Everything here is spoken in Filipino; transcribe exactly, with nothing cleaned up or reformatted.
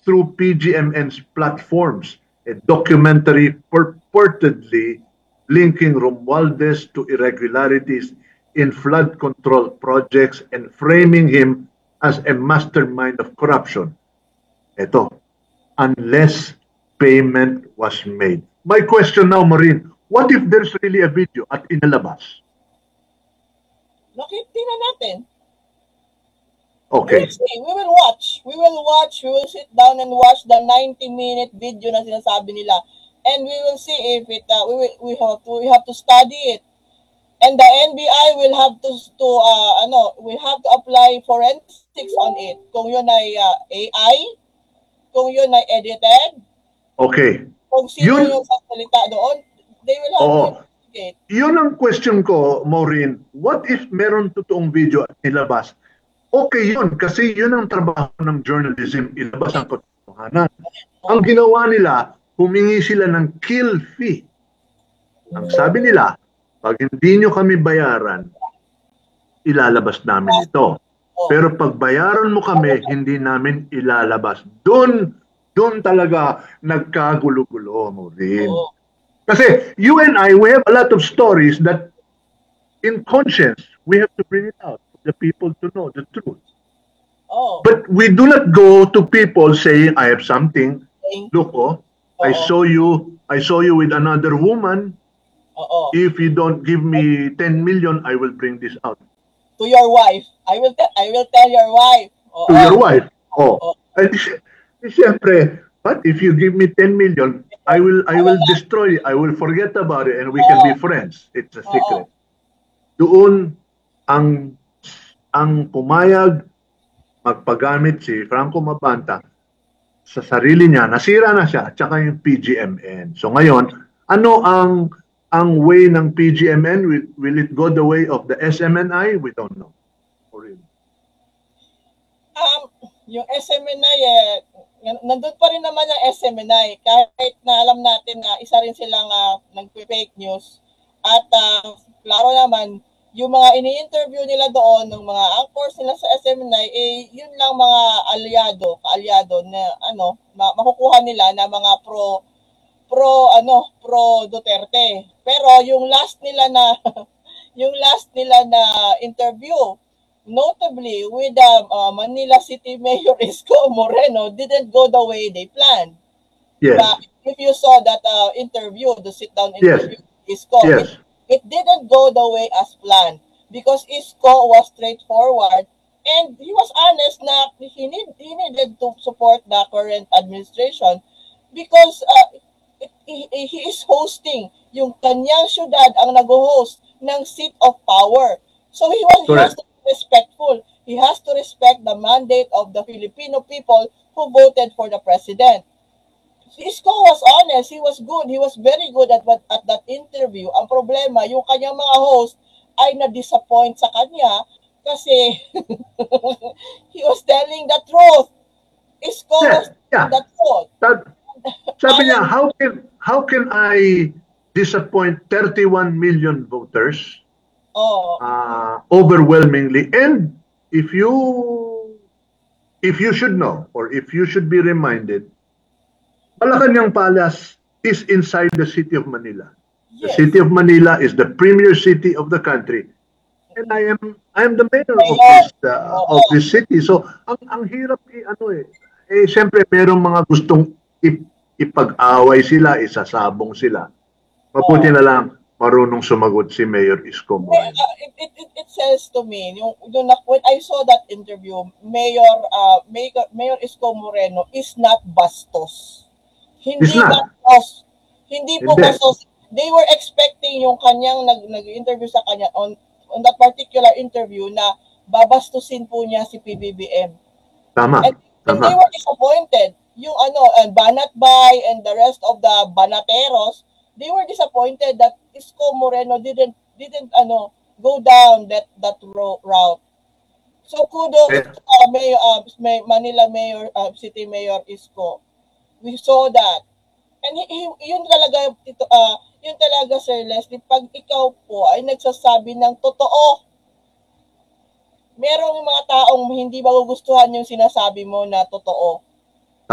through P G M N's platforms a documentary purportedly linking Romualdez to irregularities in flood control projects and framing him as a mastermind of corruption. Ito, unless payment was made. My question now, Maureen, what if there's really a video at inalabas? Nakita na natin. Okay. We will see. We will watch. We will watch. We will sit down and watch the ninety minute video na sinasabi nila. And we will see if it, uh, we, will, we, have to, we have to study it. And the N B I will have to, to uh, ano, we have to apply forensics on it. Kung yun ay uh, A I, kung yun ay edited, okay. Kung sino yun, yung sasalita doon, they will have oo. to investigate. Yun ang question ko, Maureen. What if meron totoong video at nilabas? Okay yun, kasi yun ang trabaho ng journalism, ilabas ang katotohanan. Ang ginawa nila, humingi sila ng kill fee. Ang sabi nila, pag hindi nyo kami bayaran, ilalabas namin ito. Pero pag bayaran mo kami, hindi namin ilalabas. Doon, doon talaga nagkagulo-gulo, Maureen. Kasi you and I, we have a lot of stories that in conscience, we have to bring it out. The people to know the truth. Oh. But we do not go to people saying, I have something. Look, oh, I saw you, I saw you with another woman. Oo. If you don't give me ten million, I will bring this out. To your wife. I will tell I will tell your wife. Oo. To your wife. Oh. oh. And siyempre, but if you give me ten million, I will I will destroy it. I will forget about it and we can be friends. It's a secret. Doon ang ang pumayag magpagamit si Franco Mabanta sa sarili niya, nasira na siya, at saka yung P G M N. So ngayon, ano ang ang way ng P G M N? Will, will it go the way of the S M N I? We don't know. For real. Um, yung S M N I, eh, nandun pa rin naman yung S M N I, kahit na alam natin na isa rin silang uh, nag-fake news. At uh, klaro naman, yung mga ini-interview nila doon, ng mga anchors nila sa S M N I, eh, yun lang mga aliado, kaalyado na ano, ma makukuha nila na mga pro, pro, ano, pro Duterte. Pero yung last nila na, yung last nila na interview, notably with the uh, Manila City Mayor Isko Moreno, didn't go the way they planned. Yes. But if you saw that uh, interview, the sit-down interview, yes. Isko, yes. It, It didn't go the way as planned because Isko was straightforward and he was honest na he, need, he needed to support the current administration because uh, it, he, he is hosting yung kanyang syudad ang nag-host ng seat of power. So he, was, he has to be respectful. He has to respect the mandate of the Filipino people who voted for the president. Isko was honest, he was good, he was very good at what at that interview. Ang problema, yung kanyang mga host ay na-disappoint sa kanya kasi he was telling the truth. Isko yeah, was yeah. telling the truth. That, sabi niya, how can how can I disappoint thirty-one million voters? Oh. Uh, overwhelmingly, and if you if you should know or if you should be reminded, Malacanang Palace is inside the city of Manila. Yes. The city of Manila is the premier city of the country. And I am I am the mayor of this uh, of this city. So ang ang hirap eh, ano eh eh siyempre merong mga gustong ip, ipag-away sila, isasabong sila. Mabuti na lang marunong sumagot si Mayor Isko Moreno. Uh, it, it, it, it says to me, yung, yung, when I saw that interview, Mayor uh, Mayor, Mayor Isko Moreno is not bastos. Hindi bastos. Hindi po bastos. They were expecting yung kanyang nag, nag-interview sa kanya on, on that particular interview na babastusin po niya si P B B M. Tama. And, and Tama. they were disappointed. Yung ano, and Banatbay and the rest of the Banateros, they were disappointed that Isko Moreno didn't didn't ano go down that that route. So kudos eh. to uh, Mayor uh, Manila Mayor uh, City Mayor Isko. We saw that. And he, he, yun talaga ito uh, yun talaga Sir Leslie, pag ikaw po ay nagsasabi ng totoo, merong mga taong hindi magugustuhan yung sinasabi mo na totoo.